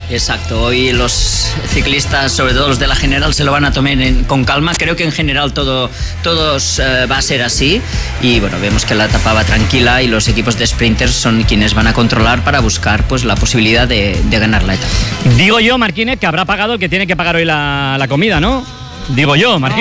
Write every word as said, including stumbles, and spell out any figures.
Exacto, hoy los ciclistas, sobre todo los de la general, se lo van a tomar en, con calma. Creo que en general todo todos eh, va a ser así y bueno, vemos que la etapa va tranquila y los equipos de sprinters son quienes van a controlar para buscar pues la posibilidad de, de ganar la etapa. Digo yo, Marquínez, que habrá pagado el que tiene que pagar hoy la, la comida, ¿no? Digo yo, Marquínez.